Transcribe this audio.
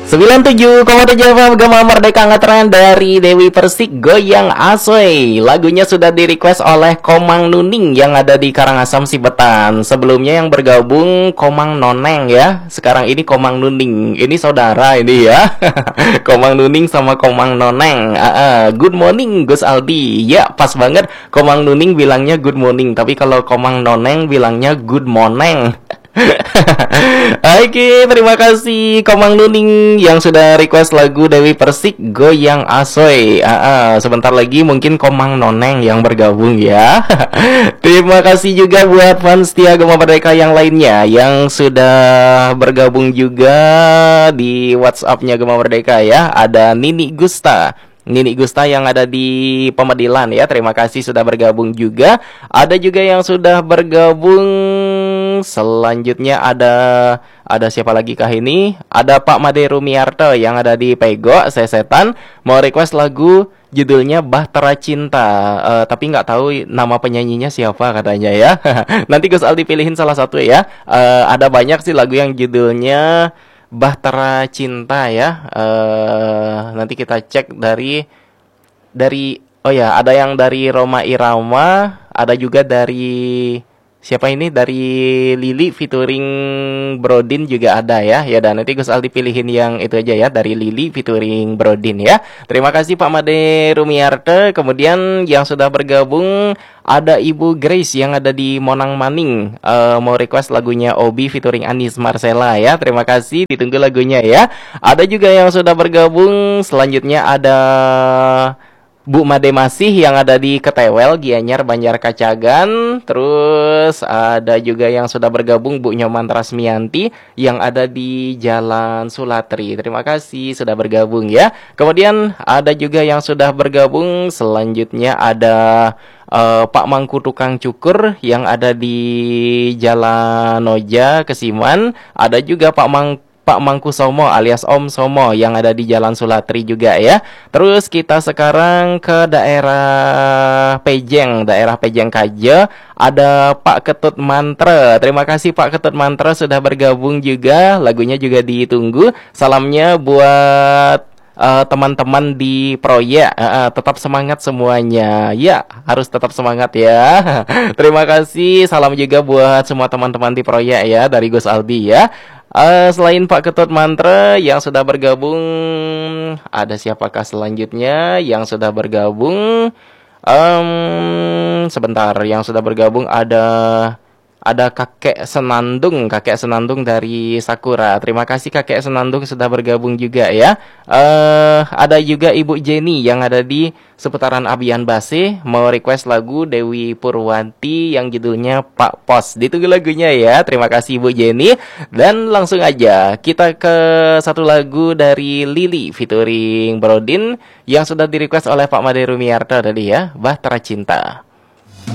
97,7 FM Gema Merdeka ngetren dari Dewi Persik Goyang Asoy. Lagunya sudah di request oleh Komang Nuning yang ada di Karangasem Sibetan. Sebelumnya yang bergabung Komang Noneng ya. Sekarang ini Komang Nuning. Ini saudara ini ya. Komang Nuning sama Komang Noneng. Good morning Gus Aldi. Ya pas banget Komang Nuning bilangnya good morning. Tapi kalau Komang Noneng bilangnya good morning. Oke, terima kasih Komang Nuning yang sudah request lagu Dewi Persik Goyang Asoy. Sebentar lagi mungkin Komang Noneng yang bergabung ya. Terima kasih juga buat fans setia Gema Merdeka yang lainnya yang sudah bergabung juga di WhatsApp-nya Gema Merdeka ya. Ada Nini Gusta yang ada di Pemedilan ya. Terima kasih sudah bergabung juga. Ada juga yang sudah bergabung. Selanjutnya ada siapa lagi kah ini? Ada Pak Made Rumiarto yang ada di Pego Sesetan mau request lagu judulnya Bahtera Cinta. Tapi nggak tahu nama penyanyinya siapa katanya ya. Nanti Gus Aldi pilihin salah satu ya. Ada banyak sih lagu yang judulnya Bahtera Cinta ya. Nanti kita cek dari oh ya, ada yang dari Roma Irama, ada juga dari siapa ini? Dari Lili featuring Brodin juga ada ya. Ya dan nanti Gus Aldi pilihin yang itu aja ya, dari Lili featuring Brodin ya. Terima kasih Pak Made Rumiarte. Kemudian yang sudah bergabung ada Ibu Grace yang ada di Monang Maning, mau request lagunya Obi featuring Anis Marcella ya. Terima kasih, ditunggu lagunya ya. Ada juga yang sudah bergabung. Selanjutnya ada Bu Made Masih yang ada di Ketewel, Gianyar, Banjar Kacagan. Terus ada juga yang sudah bergabung Bu Nyoman Rasmianti yang ada di Jalan Sulatri. Terima kasih sudah bergabung ya. Kemudian ada juga yang sudah bergabung. Selanjutnya ada Pak Mangku Tukang Cukur yang ada di Jalan Noja, Kesiman. Ada juga Pak Mangku Somo alias Om Somo yang ada di Jalan Sulatri juga ya. Terus kita sekarang ke daerah Pejeng Kaja. Ada Pak Ketut Mantra. Terima kasih Pak Ketut Mantra sudah bergabung juga. Lagunya juga ditunggu. Salamnya buat teman-teman di proyek. Tetap semangat semuanya. Ya, harus tetap semangat ya. Terima kasih. Salam juga buat semua teman-teman di proyek ya, dari Gus Aldi ya. Selain Pak Ketut Mantra yang sudah bergabung, ada siapakah selanjutnya yang sudah bergabung? Sebentar, yang sudah bergabung ada Kakek Senandung dari Sakura. Terima kasih Kakek Senandung sudah bergabung juga ya. Ada juga Ibu Jenny yang ada di seputaran Abian Base mau request lagu Dewi Purwanti yang judulnya Pak Pos. Ditunggu lagunya ya. Terima kasih Ibu Jenny. Dan langsung aja kita ke satu lagu dari Lili featuring Brodin yang sudah di request oleh Pak Made Rumiarto tadi ya, Bahtera Cinta.